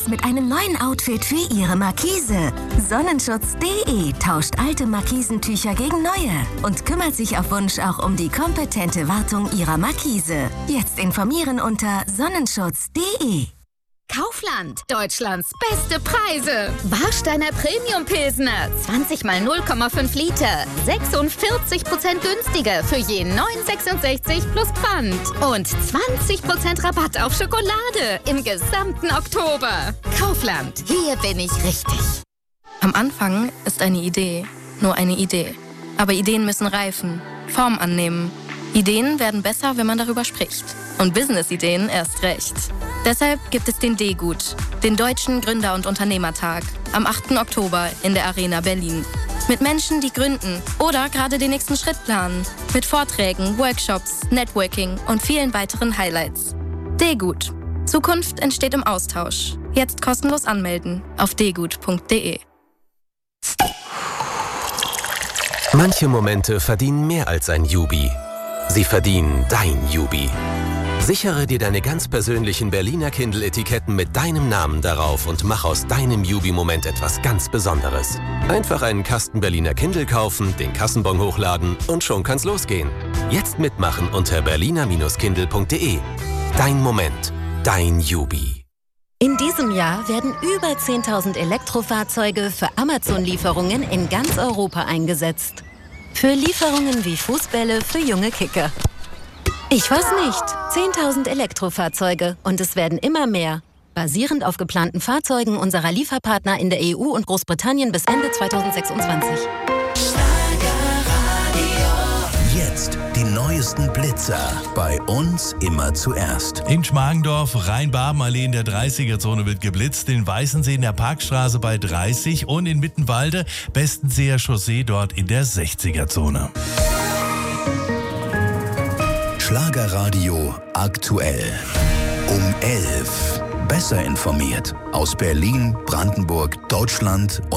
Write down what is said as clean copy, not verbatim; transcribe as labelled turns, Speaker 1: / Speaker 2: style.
Speaker 1: jetzt mit einem neuen Outfit für Ihre Markise. Sonnenschutz.de tauscht alte Markisentücher gegen neue und kümmert sich auf Wunsch auch um die kompetente Wartung Ihrer Markise. Jetzt informieren unter Sonnenschutz.de.
Speaker 2: Kaufland, Deutschlands beste Preise. Warsteiner Premium Pilsner, 20 mal 0,5 Liter, 46% günstiger für je 9,66 plus Pfand. Und 20% Rabatt auf Schokolade im gesamten Oktober. Kaufland, hier bin ich richtig.
Speaker 3: Am Anfang ist eine Idee nur eine Idee. Aber Ideen müssen reifen, Form annehmen. Ideen werden besser, wenn man darüber spricht. Und Business-Ideen erst recht. Deshalb gibt es den D-Gut, den Deutschen Gründer- und Unternehmertag, am 8. Oktober in der Arena Berlin. Mit Menschen, die gründen oder gerade den nächsten Schritt planen. Mit Vorträgen, Workshops, Networking und vielen weiteren Highlights. D-Gut. Zukunft entsteht im Austausch. Jetzt kostenlos anmelden auf dgut.de.
Speaker 4: Manche Momente verdienen mehr als ein Jubi. Sie verdienen dein Jubi. Sichere dir deine ganz persönlichen Berliner Kindle-Etiketten mit deinem Namen darauf und mach aus deinem Jubi-Moment etwas ganz Besonderes. Einfach einen Kasten Berliner Kindle kaufen, den Kassenbon hochladen und schon kann's losgehen. Jetzt mitmachen unter berliner-kindle.de. Dein Moment, dein Jubi.
Speaker 1: In diesem Jahr werden über 10.000 Elektrofahrzeuge für Amazon-Lieferungen in ganz Europa eingesetzt. Für Lieferungen wie Fußbälle für junge Kicker. Ich weiß nicht. 10.000 Elektrofahrzeuge und es werden immer mehr. Basierend auf geplanten Fahrzeugen unserer Lieferpartner in der EU und Großbritannien bis Ende 2026.
Speaker 5: Jetzt die neuesten Blitzer. Bei uns immer zuerst.
Speaker 6: In Schmargendorf, Rhein-Baben-Allee in der 30er-Zone wird geblitzt, in Weißensee in der Parkstraße bei 30 und in Mittenwalde, Bestenseer Chaussee dort in der 60er-Zone.
Speaker 5: Schlagerradio aktuell. Um 11. Besser informiert. Aus Berlin, Brandenburg, Deutschland